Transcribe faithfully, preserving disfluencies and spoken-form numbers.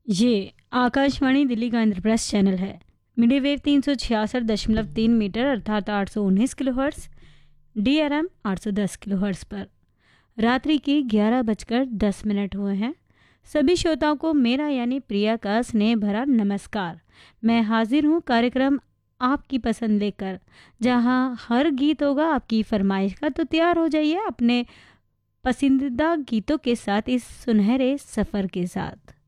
ये आकाशवाणी दिल्ली का इंद्रप्रस्थ चैनल है। मीडिया वेव तीन सौ छियासठ दशमलव तीन मीटर अर्थात आठ सौ उन्नीस kilo hertz, D R M आठ सौ दस किलो हर्ट्स पर रात्रि के ग्यारह बजकर दस मिनट हुए हैं। सभी श्रोताओं को मेरा यानी प्रिया का स्नेह भरा नमस्कार। मैं हाजिर हूँ कार्यक्रम आपकी पसंद लेकर, जहाँ हर गीत होगा आपकी फरमाइश का। तो तैयार हो जाइए अपने पसंदीदा गीतों के साथ इस सुनहरे सफ़र के साथ।